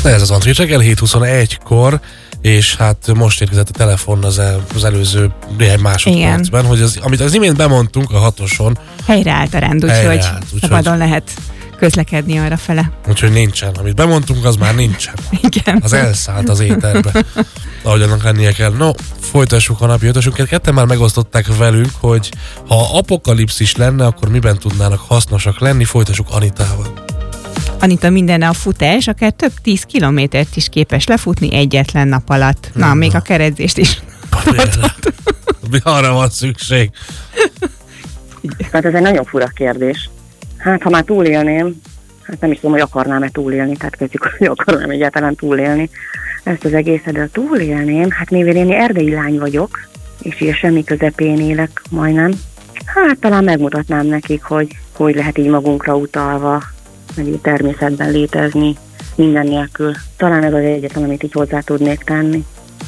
Ez az Antrit reggel 7:21-kor, és hát most érkezett a telefon az előző néhány másodpercben, hogy amit az imént bemondtunk a 6-oson. Helyreállt a rend, úgyhogy szabadon lehet közlekedni arra fele. Úgyhogy nincsen. Amit bemondtunk, az már nincsen. Igen. Az elszállt az éterbe. Ahogy annak lennie kell. No, folytassuk a napi ötösünket. Ketten már megosztották velünk, hogy ha apokalipszis lenne, akkor miben tudnának hasznosak lenni. Folytassuk Anitával. Anita minden a futás, akár több 10 kilométert is képes lefutni egyetlen nap alatt. Na, még a keredzést is. Arra van szükség. Hát ez egy nagyon fura kérdés. Hát, ha már túlélném, hát nem is tudom, hogy akarnám-e túlélni, tehát kezdjük, hogy akarnám egyáltalán túlélni ezt az egészet, de túlélném, hát mivel én erdei lány vagyok, és ilyen semmi közepén élek majdnem, hát talán megmutatnám nekik, hogy lehet így magunkra utalva, meg így természetben létezni minden nélkül. Talán ez az egyetlen, amit így hozzá tudnék tenni.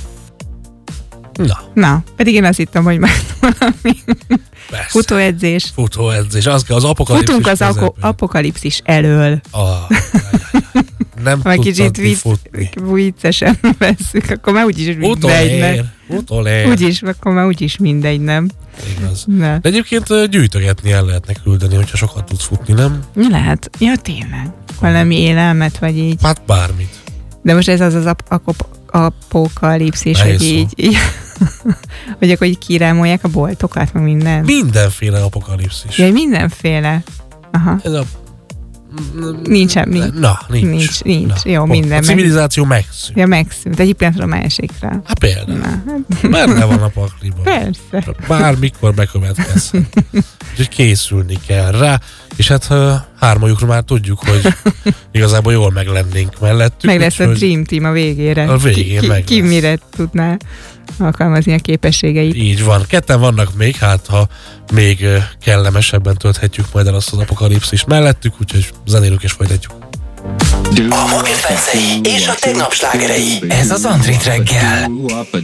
Na, pedig én azt hittem, hogy már valami futóedzés. Futóedzés, az kell az apokalipszis. Futunk az apokalipszis elől. Nem tudsz futni. Viccesen vesszük, akkor már úgyis mindegy, nem? Utolér. Úgyis, akkor már úgyis mindegy, nem? Igaz. De egyébként gyűjtögetni el lehetne küldeni, hogyha sokat tudsz futni, nem? Lehet. Ja, tényleg. Valami élelmet, vagy így. Hát bármit. De most ez az apokalipszis, hogy így hogy akkor így kirámolják a boltokat, meg minden. Mindenféle apokalipszis. Ja, mindenféle. Aha. Ez a... Nincs. Na. Jó, minden. A civilizáció megszűnt. Ja, megszűnt. Egyik pillanatra a másikra. Hát például. Benne van a pakliban. Persze. Bármikor bekövetkezhet. Úgyhogy készülni kell rá. És hát hármajukra már tudjuk, hogy igazából jól meg lennénk mellettük. Meg lesz a Dream Team a végére. A végén meg ki mire tudná alkalmazni a képességeit. Így van. Ketten vannak még, hát ha még kellemesebben tölthetjük majd el azt az apokalipszis mellettük, úgyhogy zenélünk és folytatjuk. A Mobil Fencei és a tegnap slágerei. Ez az Antrit reggel.